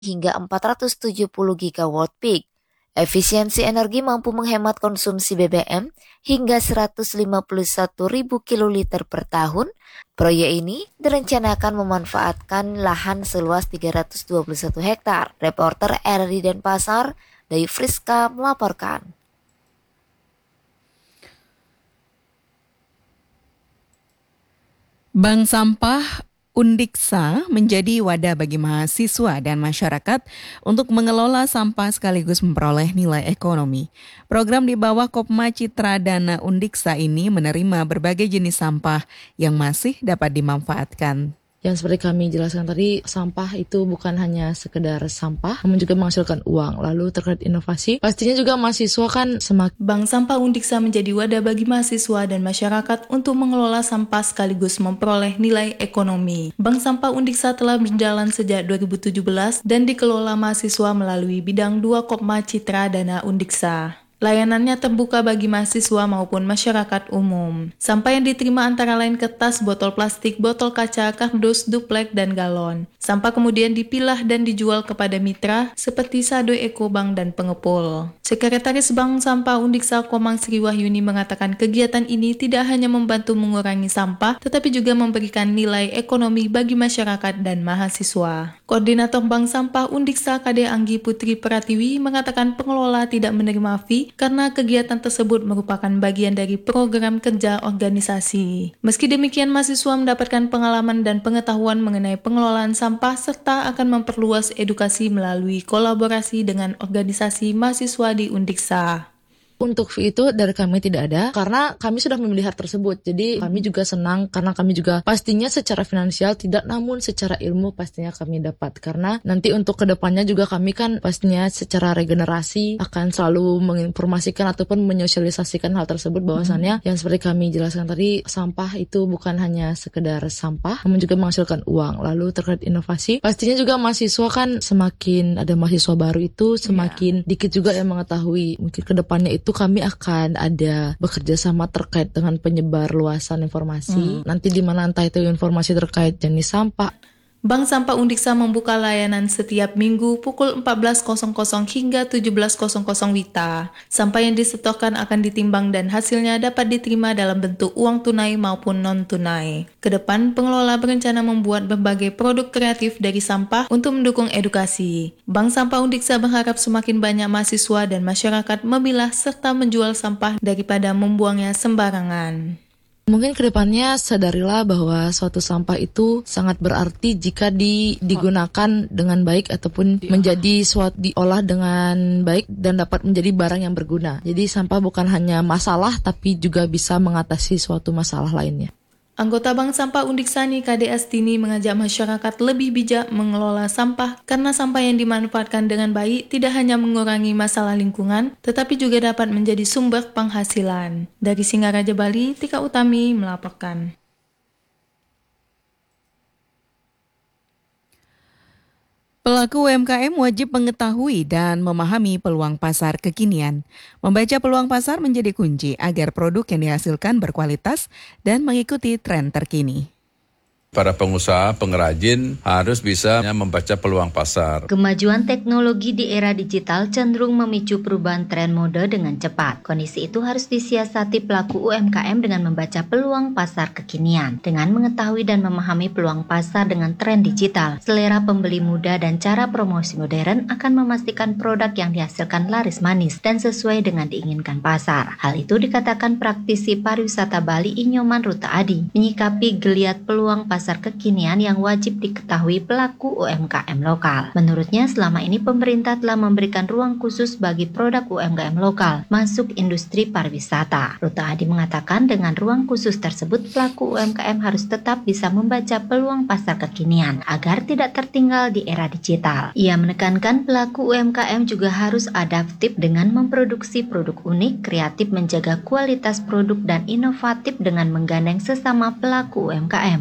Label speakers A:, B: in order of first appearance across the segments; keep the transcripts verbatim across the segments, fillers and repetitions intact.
A: hingga empat ratus tujuh puluh gigawatt peak. Efisiensi energi mampu menghemat konsumsi B B M hingga seratus lima puluh satu ribu kiloliter per tahun. Proyek ini direncanakan memanfaatkan lahan seluas tiga ratus dua puluh satu hektar. Reporter R R I Denpasar, Dayu Friska melaporkan.
B: Bank Sampah Undiksa menjadi wadah bagi mahasiswa dan masyarakat untuk mengelola sampah sekaligus memperoleh nilai ekonomi. Program di bawah Kopma Citra Dana Undiksa ini menerima berbagai jenis sampah yang masih dapat dimanfaatkan.
C: Yang seperti kami jelaskan tadi, sampah itu bukan hanya sekedar sampah, namun juga menghasilkan uang. Lalu terkait inovasi, pastinya juga mahasiswa kan semakin...
D: Bank Sampah Undiksa menjadi wadah bagi mahasiswa dan masyarakat untuk mengelola sampah sekaligus memperoleh nilai ekonomi. Bank Sampah Undiksa telah berjalan sejak dua ribu tujuh belas dan dikelola mahasiswa melalui bidang dua Kopma Citra Dana Undiksa. Layanannya terbuka bagi mahasiswa maupun masyarakat umum. Sampah yang diterima antara lain kertas, botol plastik, botol kaca, kardus, duplek, dan galon. Sampah kemudian dipilah dan dijual kepada mitra seperti Sado Eko Bank dan pengepul. Sekretaris Bank Sampah Undiksa Komang Sri Wahyuni mengatakan kegiatan ini tidak hanya membantu mengurangi sampah, tetapi juga memberikan nilai ekonomi bagi masyarakat dan mahasiswa. Koordinator Bank Sampah Undiksa K D Anggi Putri Pratiwi mengatakan pengelola tidak menerima fee karena kegiatan tersebut merupakan bagian dari program kerja organisasi. Meski demikian, mahasiswa mendapatkan pengalaman dan pengetahuan mengenai pengelolaan sampah serta akan memperluas edukasi melalui kolaborasi dengan organisasi mahasiswa di Undiksa.
C: Untuk fee itu dari kami tidak ada karena kami sudah memilih hal tersebut. Jadi kami juga senang karena kami juga pastinya secara finansial tidak, namun secara ilmu pastinya kami dapat. Karena nanti untuk kedepannya juga kami kan pastinya secara regenerasi akan selalu menginformasikan ataupun menyosialisasikan hal tersebut bahwasannya hmm. yang seperti kami jelaskan tadi, sampah itu bukan hanya sekedar sampah namun juga menghasilkan uang. Lalu terkait inovasi, pastinya juga mahasiswa kan semakin ada mahasiswa baru itu semakin yeah. dikit juga yang mengetahui. Mungkin kedepannya itu kami akan ada bekerja sama terkait dengan penyebar luasan informasi. Hmm. Nanti di mana entah itu informasi terkait jenis sampah.
D: Bank Sampah Undiksa membuka layanan setiap minggu pukul empat belas hingga tujuh belas W I T A. Sampah yang disetorkan akan ditimbang dan hasilnya dapat diterima dalam bentuk uang tunai maupun non-tunai. Kedepan, pengelola berencana membuat berbagai produk kreatif dari sampah untuk mendukung edukasi. Bank Sampah Undiksa berharap semakin banyak mahasiswa dan masyarakat memilah serta menjual sampah daripada membuangnya sembarangan.
C: Mungkin kedepannya sadarilah bahwa suatu sampah itu sangat berarti jika di, digunakan dengan baik ataupun diolah. menjadi suatu diolah dengan baik dan dapat menjadi barang yang berguna. Jadi sampah bukan hanya masalah tapi juga bisa mengatasi suatu masalah lainnya.
D: Anggota Bank Sampah Undiksani K D Astini mengajak masyarakat lebih bijak mengelola sampah karena sampah yang dimanfaatkan dengan baik tidak hanya mengurangi masalah lingkungan, tetapi juga dapat menjadi sumber penghasilan. Dari Singaraja Bali, Tika Utami melaporkan.
B: Pelaku U M K M wajib mengetahui dan memahami peluang pasar kekinian. Membaca peluang pasar menjadi kunci agar produk yang dihasilkan berkualitas dan mengikuti tren terkini.
E: Para pengusaha, pengrajin harus bisa membaca peluang pasar.
A: Kemajuan teknologi di era digital cenderung memicu perubahan tren mode dengan cepat. Kondisi itu harus disiasati pelaku U M K M dengan membaca peluang pasar kekinian. Dengan mengetahui dan memahami peluang pasar dengan tren digital, selera pembeli muda dan cara promosi modern akan memastikan produk yang dihasilkan laris manis dan sesuai dengan diinginkan pasar. Hal itu dikatakan praktisi pariwisata Bali Inyoman Ruta Adi, menyikapi geliat peluang pasar pasar kekinian yang wajib diketahui pelaku U M K M lokal. Menurutnya, selama ini pemerintah telah memberikan ruang khusus bagi produk U M K M lokal masuk industri pariwisata. Ruta Adi mengatakan dengan ruang khusus tersebut, pelaku U M K M harus tetap bisa membaca peluang pasar kekinian agar tidak tertinggal di era digital. Ia menekankan pelaku U M K M juga harus adaptif dengan memproduksi produk unik, kreatif menjaga kualitas produk dan inovatif dengan menggandeng sesama pelaku U M K M, memperluas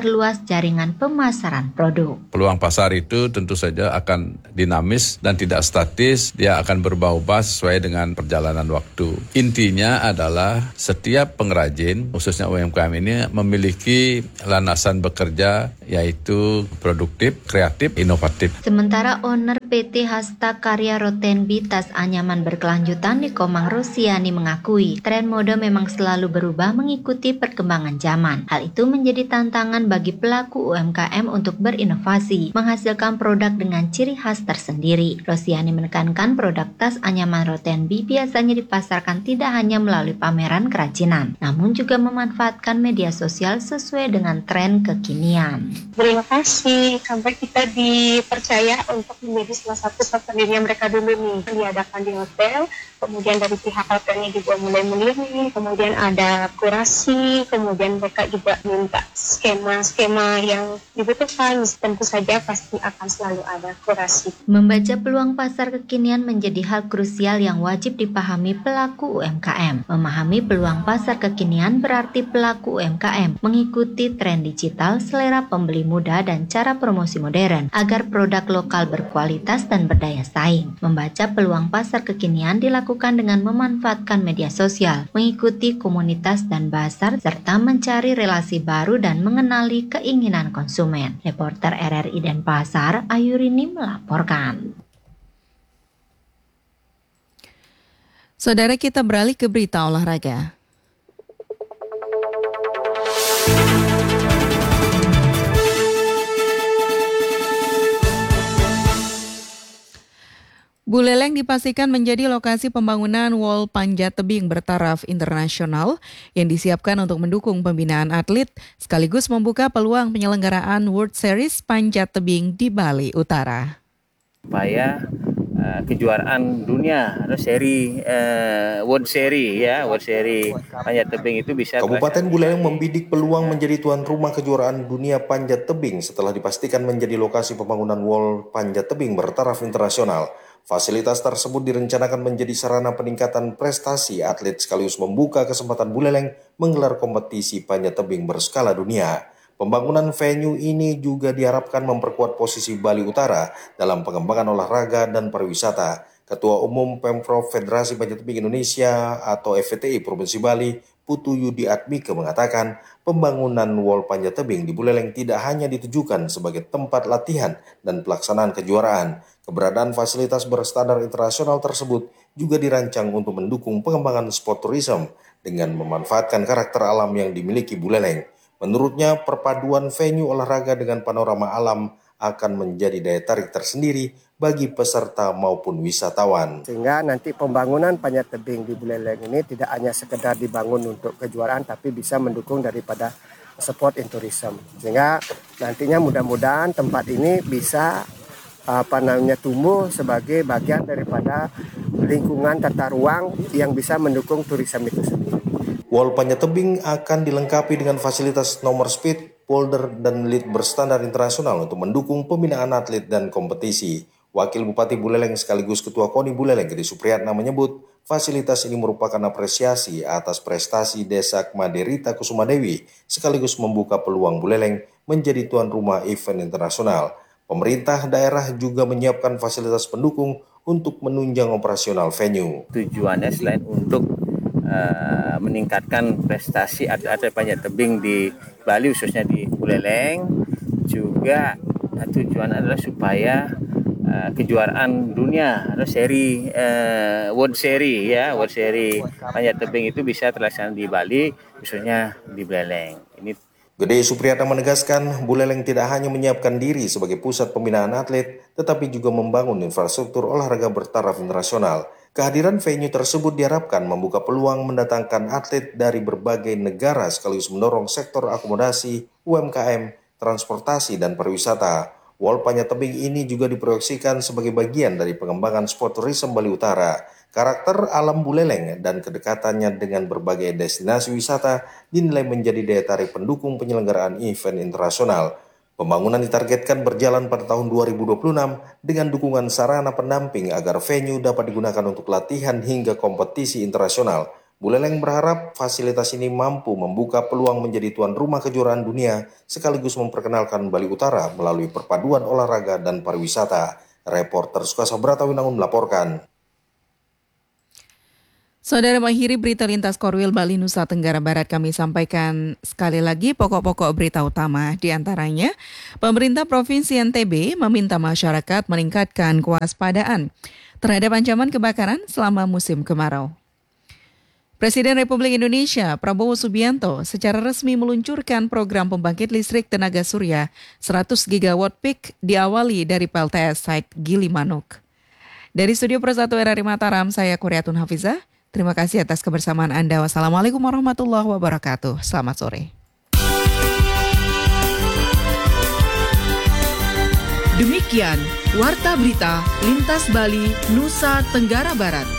A: memperluas jaringan pemasaran produk.
E: Peluang pasar itu tentu saja akan dinamis dan tidak statis, dia akan berubah-ubah sesuai dengan perjalanan waktu. Intinya adalah setiap pengrajin, khususnya U M K M ini memiliki landasan bekerja yaitu produktif, kreatif, inovatif.
A: Sementara owner P T Hasta Karya Rotenbi Tas Anyaman Berkelanjutan di Komang Rosiani mengakui tren mode memang selalu berubah mengikuti perkembangan zaman. Hal itu menjadi tantangan bagi pelaku U M K M untuk berinovasi, menghasilkan produk dengan ciri khas tersendiri. Rosiani menekankan produk tas anyaman Rotenbi biasanya dipasarkan tidak hanya melalui pameran kerajinan, namun juga memanfaatkan media sosial sesuai dengan tren kekinian.
F: Berinovasi sampai kita dipercaya untuk menjadi salah satu souvenir yang mereka dulu nih diadakan di hotel, kemudian dari pihak hotelnya juga mulai melirik, kemudian ada kurasi, kemudian mereka juga minta skema-skema yang dibutuhkan, tentu saja pasti akan selalu ada kurasi.
A: Membaca peluang pasar kekinian menjadi hal krusial yang wajib dipahami pelaku U M K M. Memahami peluang pasar kekinian berarti pelaku U M K M mengikuti tren digital, selera pembeli muda, dan cara promosi modern agar produk lokal berkualitas dan berdaya saing. Membaca peluang pasar kekinian dilakukan dengan memanfaatkan media sosial, mengikuti komunitas dan bazar, serta mencari relasi baru dan mengenali keinginan konsumen. Reporter R R I Denpasar, Ayurini melaporkan.
B: Saudara, kita beralih ke berita olahraga. Buleleng dipastikan menjadi lokasi pembangunan wall panjat tebing bertaraf internasional yang disiapkan untuk mendukung pembinaan atlet sekaligus membuka peluang penyelenggaraan World Series panjat tebing di Bali Utara.
G: Supaya uh, kejuaraan dunia atau seri uh, World Series ya, World Series panjat tebing itu bisa.
H: Kabupaten Buleleng membidik peluang menjadi tuan rumah kejuaraan dunia panjat tebing setelah dipastikan menjadi lokasi pembangunan wall panjat tebing bertaraf internasional. Fasilitas tersebut direncanakan menjadi sarana peningkatan prestasi atlet sekaligus membuka kesempatan Buleleng menggelar kompetisi panjat tebing berskala dunia. Pembangunan venue ini juga diharapkan memperkuat posisi Bali Utara dalam pengembangan olahraga dan pariwisata. Ketua Umum Pemprov Federasi Panjat Tebing Indonesia atau F P T I Provinsi Bali, Putu Yudi Atmike mengatakan pembangunan wall panjat tebing di Buleleng tidak hanya ditujukan sebagai tempat latihan dan pelaksanaan kejuaraan. Keberadaan fasilitas berstandar internasional tersebut juga dirancang untuk mendukung pengembangan sport tourism dengan memanfaatkan karakter alam yang dimiliki Buleleng. Menurutnya, perpaduan venue olahraga dengan panorama alam akan menjadi daya tarik tersendiri bagi peserta maupun wisatawan.
I: Sehingga nanti pembangunan panjat tebing di Buleleng ini tidak hanya sekedar dibangun untuk kejuaraan, tapi bisa mendukung daripada sport and tourism. Sehingga nantinya mudah-mudahan tempat ini bisa apa namanya tumbuh sebagai bagian daripada lingkungan tata ruang yang bisa mendukung tourism itu sendiri.
H: Wall panjat tebing akan dilengkapi dengan fasilitas nomor speed, polder, dan lift berstandar internasional untuk mendukung pembinaan atlet dan kompetisi. Wakil Bupati Buleleng sekaligus Ketua KONI Buleleng, Gede Supriyatna menyebut fasilitas ini merupakan apresiasi atas prestasi Desa Maderita Kusumadewi sekaligus membuka peluang Buleleng menjadi tuan rumah event internasional. Pemerintah daerah juga menyiapkan fasilitas pendukung untuk menunjang operasional venue.
G: Tujuannya selain untuk uh, meningkatkan prestasi atlet panjat tebing di Bali, khususnya di Buleleng, juga uh, tujuan adalah supaya uh, kejuaraan dunia atau seri uh, World Series ya, World Series panjat tebing itu bisa terlaksana di Bali, khususnya di Buleleng. Ini
H: Gede Supriyatna menegaskan Buleleng tidak hanya menyiapkan diri sebagai pusat pembinaan atlet, tetapi juga membangun infrastruktur olahraga bertaraf internasional. Kehadiran venue tersebut diharapkan membuka peluang mendatangkan atlet dari berbagai negara sekaligus mendorong sektor akomodasi, U M K M, transportasi, dan pariwisata. Wall panjat tebing ini juga diproyeksikan sebagai bagian dari pengembangan sport tourism Bali Utara. Karakter alam Buleleng dan kedekatannya dengan berbagai destinasi wisata dinilai menjadi daya tarik pendukung penyelenggaraan event internasional. Pembangunan ditargetkan berjalan pada tahun dua ribu dua puluh enam dengan dukungan sarana pendamping agar venue dapat digunakan untuk latihan hingga kompetisi internasional. Buleleng berharap fasilitas ini mampu membuka peluang menjadi tuan rumah kejuaraan dunia sekaligus memperkenalkan Bali Utara melalui perpaduan olahraga dan pariwisata. Reporter Sukasa Bratawinangun melaporkan.
B: Saudara, mengakhiri berita lintas Korwil Bali Nusa Tenggara Barat, kami sampaikan sekali lagi pokok-pokok berita utama. Di antaranya, pemerintah Provinsi N T B meminta masyarakat meningkatkan kewaspadaan terhadap ancaman kebakaran selama musim kemarau. Presiden Republik Indonesia Prabowo Subianto secara resmi meluncurkan program pembangkit listrik tenaga surya seratus gigawatt peak diawali dari P L T S site Gilimanuk. Dari Studio Persatu R R I Mataram, saya Kuriatun Hafizah. Terima kasih atas kebersamaan Anda. Wassalamualaikum warahmatullahi wabarakatuh. Selamat sore.
J: Demikian Warta Berita Lintas Bali Nusa Tenggara Barat.